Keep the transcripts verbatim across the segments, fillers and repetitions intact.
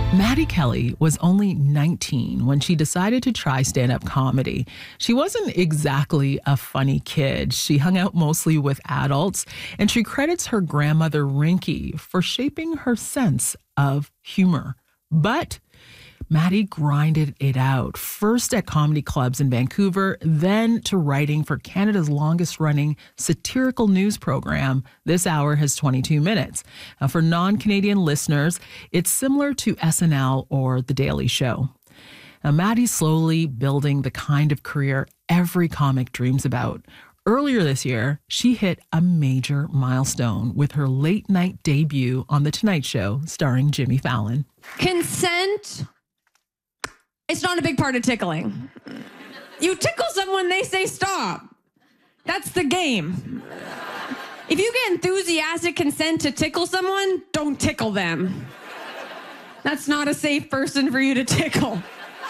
Maddie Kelly was only nineteen when she decided to try stand-up comedy. She wasn't exactly a funny kid. She hung out mostly with adults, and she credits her grandmother Rinky for shaping her sense of humor. But Maddie grinded it out, first at comedy clubs in Vancouver, then to writing for Canada's longest-running satirical news program. This hour has twenty-two minutes. Uh, for non-Canadian listeners, it's similar to S N L or The Daily Show. Now, Maddie's slowly building the kind of career every comic dreams about. Earlier this year, she hit a major milestone with her late-night debut on The Tonight Show, starring Jimmy Fallon. Consent... It's not a big part of tickling. You tickle someone, they say stop. That's the game. If you get enthusiastic consent to tickle someone, don't tickle them. That's not a safe person for you to tickle.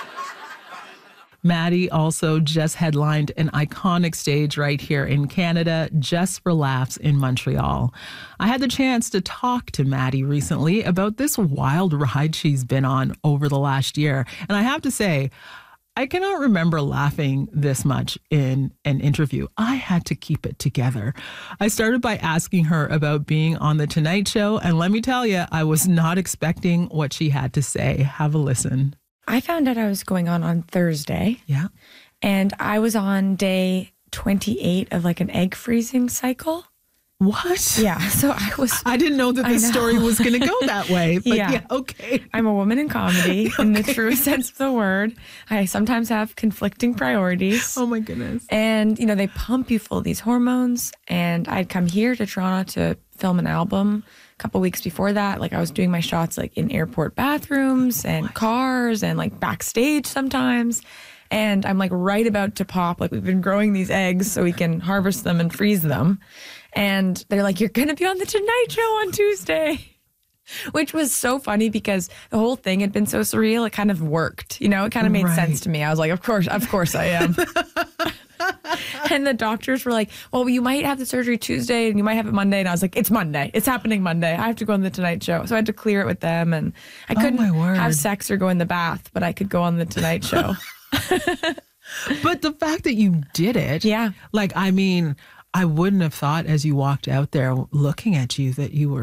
Maddie also just headlined an iconic stage right here in Canada, Just for Laughs in Montreal. I had the chance to talk to Maddie recently about this wild ride she's been on over the last year. And I have to say, I cannot remember laughing this much in an interview. I had to keep it together. I started by asking her about being on The Tonight Show, and let me tell you, I was not expecting what she had to say. Have a listen. I found out I was going on on Thursday. Yeah. And I was on day twenty-eight of like an egg freezing cycle. What? Yeah. So I was. I didn't know that the story was going to go that way. But yeah. yeah. Okay. I'm a woman in comedy okay. in the true sense of the word. I sometimes have conflicting priorities. Oh my goodness. And, you know, they pump you full of these hormones. And I'd come here to Toronto to film an album. Couple weeks before that, like I was doing my shots like in airport bathrooms and what? cars and like backstage sometimes. And I'm like right about to pop. Like we've been growing these eggs so we can harvest them and freeze them. And they're like, you're going to be on The Tonight Show on Tuesday. Which was so funny because the whole thing had been so surreal. It kind of worked, you know, it kind of made right. sense to me. I was like, of course, of course I am. And the doctors were like, well, you might have the surgery Tuesday and you might have it Monday. And I was like, it's Monday. It's happening Monday. I have to go on The Tonight Show. So I had to clear it with them. And I couldn't oh have sex or go in the bath, but I could go on The Tonight Show. But the fact that you did it. Yeah. Like, I mean, I wouldn't have thought as you walked out there looking at you that you were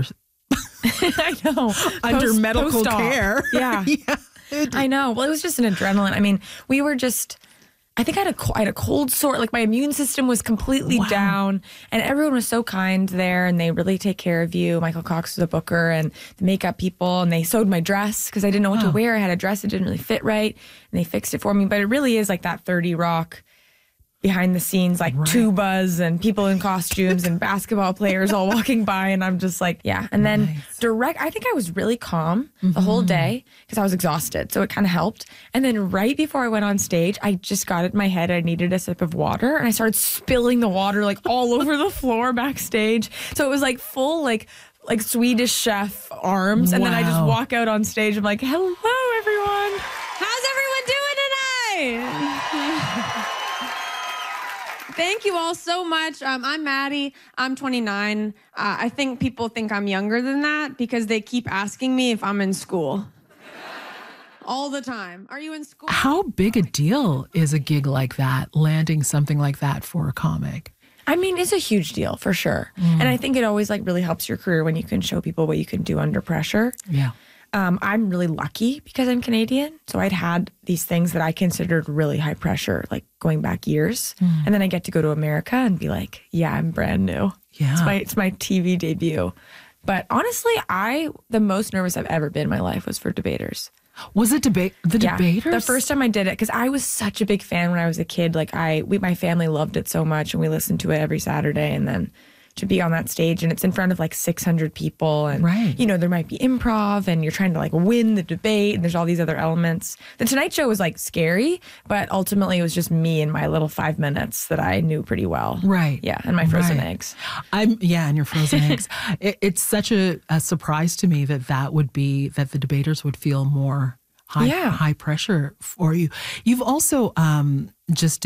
I know. under Post, medical post-op. care. Yeah. yeah. I know. Well, it was just an adrenaline. I mean, we were just... I think I had, a, I had a cold sore. Like my immune system was completely wow. down, and everyone was so kind there, and they really take care of you. Michael Cox was a booker, and the makeup people, and they sewed my dress because I didn't know what wow. to wear. I had a dress that didn't really fit right, and they fixed it for me. But it really is like that thirty Rock behind the scenes, like right. tubas and people in costumes and basketball players all walking by, and I'm just like, yeah. And then nice. direct, I think I was really calm mm-hmm. the whole day because I was exhausted, so it kind of helped. And then right before I went on stage, I just got it in my head I needed a sip of water, and I started spilling the water like all over the floor backstage. So it was like full like like Swedish chef arms, and wow. then I just walk out on stage. I'm like, hello everyone, how's everyone doing tonight? Thank you all so much. Um, I'm Maddie. I'm twenty-nine. Uh, I think people think I'm younger than that because they keep asking me if I'm in school. All the time. Are you in school? How big a deal is a gig like that, landing something like that for a comic? I mean, it's a huge deal for sure. Mm. And I think it always like really helps your career when you can show people what you can do under pressure. Yeah. Um, I'm really lucky because I'm Canadian. So I'd had these things that I considered really high pressure, like going back years. Mm. And then I get to go to America and be like, yeah, I'm brand new. Yeah. It's my, it's my T V debut. But honestly, I, the most nervous I've ever been in my life was for Debaters. Was it debate the yeah, Debaters? The first time I did it, because I was such a big fan when I was a kid. Like I, we, my family loved it so much, and we listened to it every Saturday. And then to be on that stage, and it's in front of like six hundred people, and right. you know there might be improv, and you're trying to like win the debate, and there's all these other elements. The Tonight Show was like scary, but ultimately it was just me and my little five minutes that I knew pretty well. Right. Yeah, and my frozen right. eggs. I'm yeah, and your frozen eggs. It, it's such a, a surprise to me that that would be that the Debaters would feel more high yeah. high pressure for you. You've also um, just did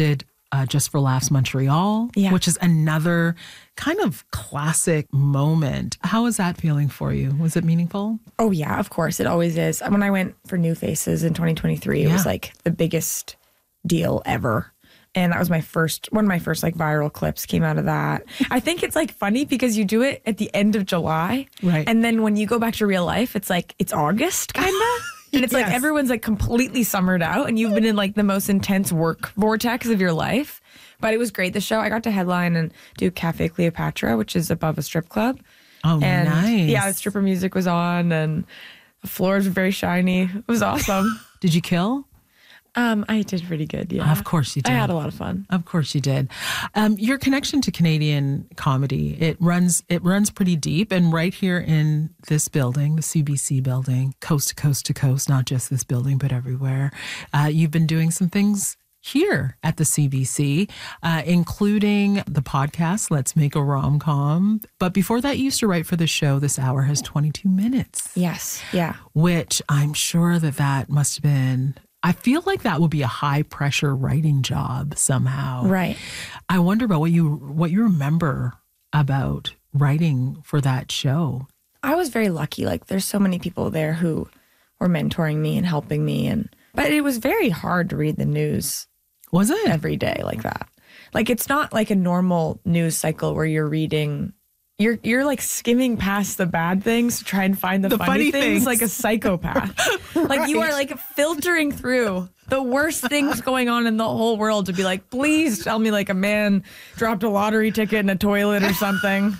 uh, Just for Laughs Montreal, Yeah. which is another kind of classic moment. How is that feeling for you? Was it meaningful? Oh, yeah, of course. It always is. When I went for New Faces in twenty twenty-three, it Yeah. was like the biggest deal ever. And that was my first, one of my first like viral clips came out of that. I think it's like funny because you do it at the end of July. Right. And then when you go back to real life, it's like, it's August kind of. And it's like Yes. everyone's like completely summered out and you've been in like the most intense work vortex of your life. But it was great. The show, I got to headline and do Cafe Cleopatra, which is above a strip club. Oh, And nice. yeah, the stripper music was on and the floors were very shiny. It was awesome. Did you kill? um, I did pretty good. Yeah. Of course you did. I had a lot of fun. Of course you did. Um, your connection to Canadian comedy, it runs it runs pretty deep. And right here in this building, the C B C building, coast to coast to coast, not just this building, but everywhere, uh, you've been doing some things here at the C B C, uh, including the podcast, Let's Make a Rom-Com. But before that, you used to write for the show, This Hour Has twenty-two minutes, Yes. Yeah. which I'm sure that that must have been... I feel like that would be a high pressure writing job somehow. Right. I wonder about what you what you remember about writing for that show. I was very lucky. Like there's so many people there who were mentoring me and helping me. And but it was very hard to read the news Was it? every day like that. Like it's not like a normal news cycle where you're reading you're you're like skimming past the bad things to try and find the, The funny, funny things, things. like a psychopath. Like you are like filtering through the worst things going on in the whole world to be like, please tell me like a man dropped a lottery ticket in a toilet or something.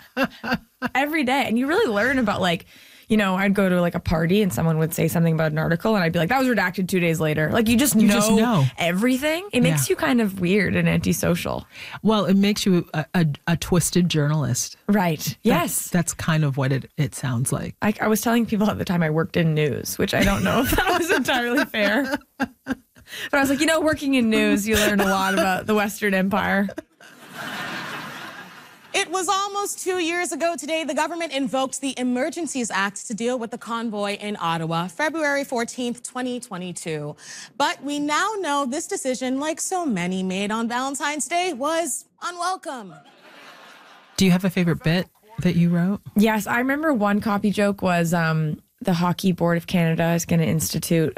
Every day. And you really learn about like, you know, I'd go to like a party and someone would say something about an article and I'd be like, that was redacted two days later. Like you just, You know, just know. everything. It makes Yeah. you kind of weird and antisocial. Well, it makes you a, a, a twisted journalist. Right. Yes. That's kind of what it, it sounds like. I, I was telling people at the time I worked in news, which I don't know if that was entirely fair. But I was like, you know, working in news, you learn a lot about the Western Empire. It was almost two years ago today the government invoked the Emergencies Act to deal with the convoy in Ottawa, February fourteenth, twenty twenty-two. But we now know this decision, like so many made on Valentine's Day, was unwelcome. Do you have a favorite bit that you wrote? Yes, I remember one copy joke was um, the Hockey Board of Canada is going to institute